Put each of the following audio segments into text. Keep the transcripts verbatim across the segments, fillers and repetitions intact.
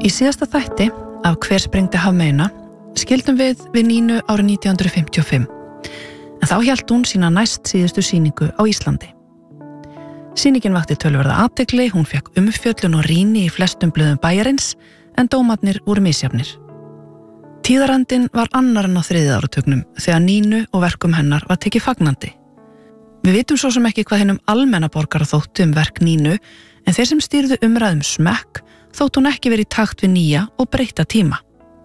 Í síðasta þætti af Hver sprengdi hafmeyjuna skildum við við Nínu árið nítján hundruð fimmtíu og fimm, en þá hélt hún sína næst síðustu sýningu á Íslandi. Sýningin vakti töluverða athygli, hún fékk umfjöllun og rýni í flestum blöðum bæjarins, en dómarnir voru misjafnir. Tíðarandinn var annar en á þriðja áratugnum þegar Nínu og verkum hennar var tekið fagnandi. Við vitum svo sem ekki hvað hinum almenna borgara þóttu um verk Nínu, en þeir sem stýrðu umræðum smekk þótt hún ekki verið í takt við nýja og breytta tíma.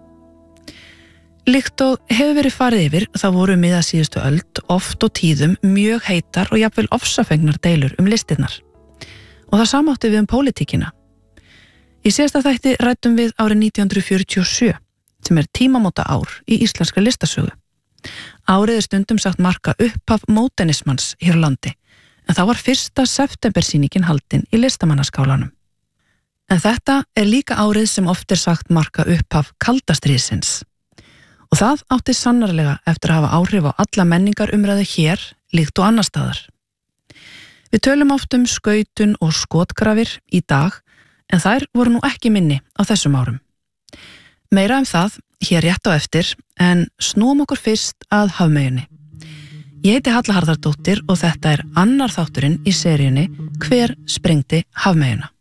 Líkt og hefur verið farið yfir, þá voru miða síðustu öld oft og tíðum mjög heitar og jafnvel ofsafengnar deilur um listirnar. Og það sama átti við um pólitíkina. Í síðasta þætti ræddum við árið nítján hundruð fjörutíu og sjö, sem er tímamóta ár í íslenskri listasögu. Árið er stundum sagt marka upphaf módernismans hér á landi, en þá var fyrsta septembersýningin haldin í listamannaskálanum. En þetta er líka árið sem oft er sagt marka upphaf kaldastríðsins. Og það átti sannarlega eftir að hafa áhrif á alla menningarumræðu hér, líkt og annar staðar. Við tölum oft um skautun og skotgrafir í dag, en þær voru nú ekki minni á þessum árum. Meira um það hér rétt á eftir, en snúum okkur fyrst að hafmeyjunni. Ég heiti Halla Harðardóttir og þetta er annar þátturinn í seríunni Hver sprengdi hafmeyjuna.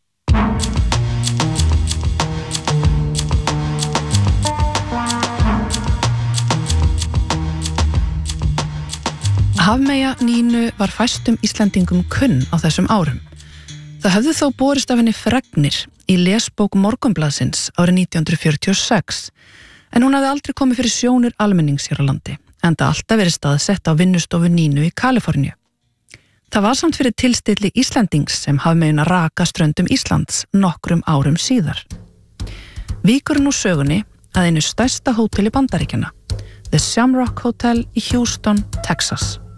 Hafmeyja Nínu var fæstum Íslendingum kunn á þessum árum. Það höfðu þó borist af henni fregnir í lesbók Morgunblaðsins árið nítján hundruð fjörutíu og sex, en hún hafði aldrei komið fyrir sjónir almennings hér á landi, enda alltaf verið staðsett á vinnustofu Nínu í Kaliforníu. Það var samt fyrir tilstilli Íslendings sem hafmeyjuna raka ströndum Íslands nokkrum árum síðar. Víkur nú sögunni að einu stærsta hóteli Bandaríkjanna, The Shamrock Hotel í Houston, Texas.